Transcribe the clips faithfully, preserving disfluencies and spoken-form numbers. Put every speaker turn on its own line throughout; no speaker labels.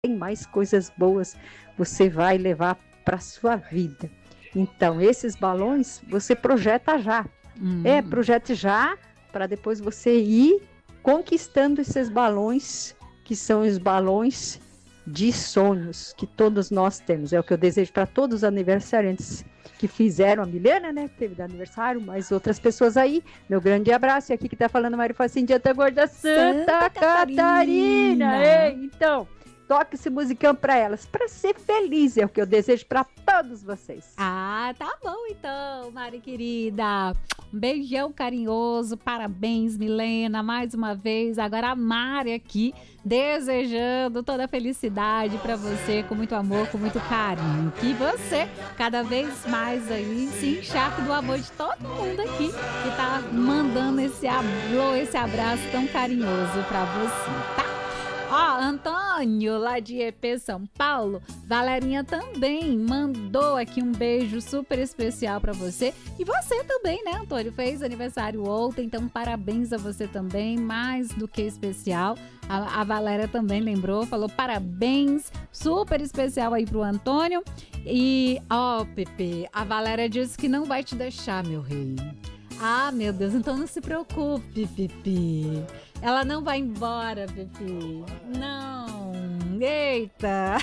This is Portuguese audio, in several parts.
bem mais coisas boas você vai levar para sua vida. Então, esses balões você projeta já.
Hum.
É, projete já para depois você ir conquistando esses balões, que são os balões de sonhos que todos nós temos. É o que eu desejo para todos os aniversariantes que fizeram, a Milena, né, que teve de aniversário, mas outras pessoas aí. Meu grande abraço. E aqui que tá falando Mário Facinho de Antagorda, Santa, Santa Catarina. Catarina. Ei, então, toque esse musicão para elas, para ser feliz, é o que eu desejo para todos vocês.
Ah, tá bom então, Mari querida. Um beijão carinhoso, parabéns, Milena, mais uma vez. Agora a Mari aqui, desejando toda a felicidade para você, com muito amor, com muito carinho. Que você, cada vez mais aí, se encharque do amor de todo mundo aqui, que tá mandando esse alô, esse abraço tão carinhoso para você, tá? Ó, Antônio, lá de E P São Paulo, Valerinha também mandou aqui um beijo super especial pra você. E você também, né, Antônio? Fez aniversário ontem, então parabéns a você também, mais do que especial. A, a Valéria também lembrou, falou parabéns, super especial aí pro Antônio. E, ó, Pepe, a Valéria disse que não vai te deixar, meu rei. Ah, meu Deus, então não se preocupe, Pipi. Ela não vai embora, Pipi. Não. Eita.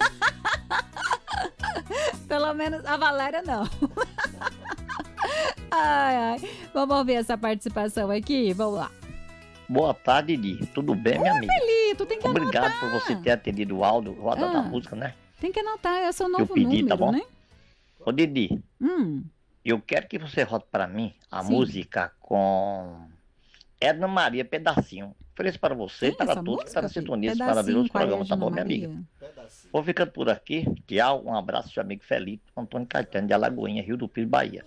Pelo menos a Valéria não. Ai, ai. Vamos ouvir essa participação aqui? Vamos lá.
Boa tarde, Didi. Tudo bem, minha
Ô,
amiga?
Felito, tem que
Obrigado
anotar.
por você ter atendido o áudio, o áudio
Ah,
da música, né?
Tem que anotar, é o seu novo
eu pedi,
número,
tá bom?
né?
Ô, Didi,
Hum.
eu quero que você rote pra mim a
Sim.
música com Edna Maria Pedacinho. Ofereço para você e
Tem
para
essa
todos que estão
música,
sintonizados
Pedro?
para ver
Pedacinho
os
com a
programas, tá
Edna
bom, minha
Maria.
amiga? Vou ficando por aqui. Tchau, um abraço, seu amigo Felito, Antônio Caetano de Alagoinha, Rio do Pires, Bahia.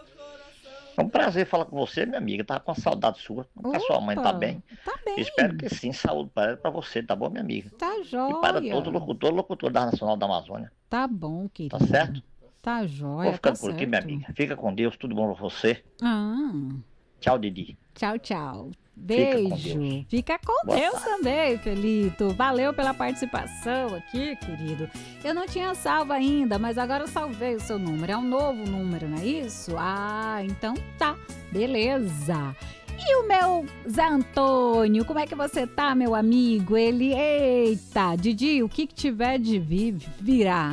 É um prazer falar com você, minha amiga. Tava com saudade sua. A sua mãe tá
Opa,
bem?
Tá bem.
Espero que sim. Saúde para ela e para você, tá bom, minha amiga?
Tá
E para
jóia.
todo locutor, locutor da Nacional da Amazônia.
Tá bom, querido.
Tá certo?
Tá jóia,
Vou ficando
tá
por aqui,
certo.
minha amiga. Fica com Deus, tudo bom pra você.
Ah,
Tchau, Didi.
tchau, tchau.
Fica com
Beijo.
Deus.
Fica com
Boa
Deus
tarde.
também, Felito. Valeu pela participação aqui, querido. Eu não tinha salvo ainda, mas agora eu salvei o seu número. É um novo número, não é isso? Ah, então tá. Beleza. E o meu Zé Antônio, como é que você tá, meu amigo? Ele, eita, Didi, o que, que tiver de vir, virá.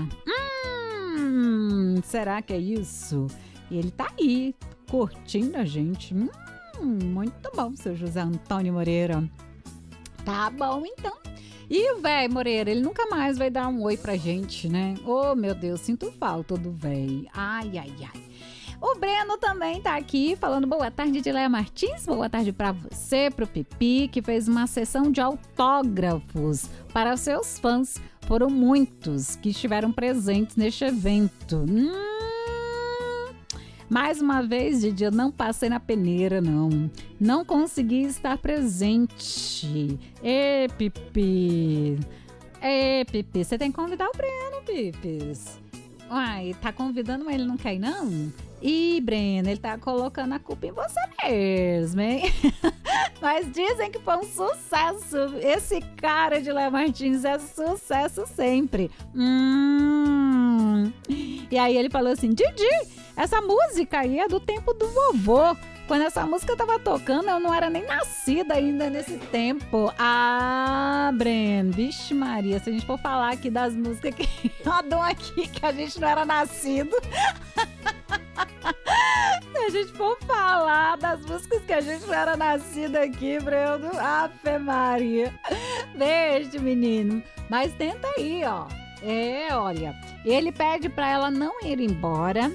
Hum, será que é isso? E ele tá aí, curtindo a gente. Hum, muito bom, seu José Antônio Moreira. Tá bom, então. E o véi Moreira, ele nunca mais vai dar um oi pra gente, né? Oh, meu Deus, sinto falta do véi. Ai, ai, ai. O Breno também tá aqui falando boa tarde de Léa Martins, boa tarde pra você, pro Pipi, que fez uma sessão de autógrafos para seus fãs. Foram muitos que estiveram presentes neste evento. Hum, mais uma vez, Didi, eu não passei na peneira, não. Não consegui estar presente. Ê, Pipi. Ê, Pipi, você tem que convidar o Breno, Pipis. Uai, tá convidando, mas ele não quer ir, não? Ih, Breno, ele tá colocando a culpa em você mesmo, hein? Mas dizem que foi um sucesso. Esse cara de Léo Martins é sucesso sempre. Hum. E aí ele falou assim, Didi, essa música aí é do tempo do vovô. Quando essa música tava tocando, eu não era nem nascida ainda nesse tempo. Ah, Breno, vixe Maria, se a gente for falar aqui das músicas que rodam aqui, que a gente não era nascido. Se a gente for falar das músicas que a gente não era nascida aqui, Breno, Ave Maria. Beijo, menino. Mas tenta aí, ó. É, olha, ele pede pra ela não ir embora.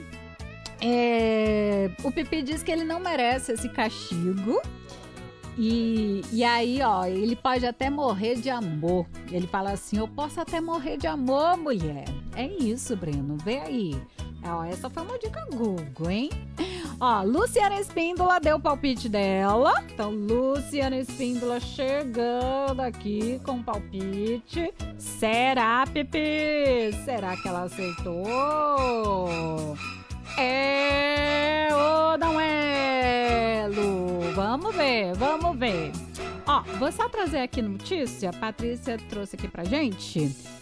É, o Pipi diz que ele não merece esse castigo. E, e aí, ó, ele pode até morrer de amor. Ele fala assim, eu posso até morrer de amor, mulher. É isso, Breno, vê aí. Ó, essa foi uma dica Google, hein? Ó, Luciana Espíndola deu o palpite dela. Então, Luciana Espíndola chegando aqui com o palpite. Será, Pipi? Será que ela acertou? É ou não é, Lu? Vamos ver, vamos ver. Ó, vou só trazer aqui notícia. A Patrícia trouxe aqui pra gente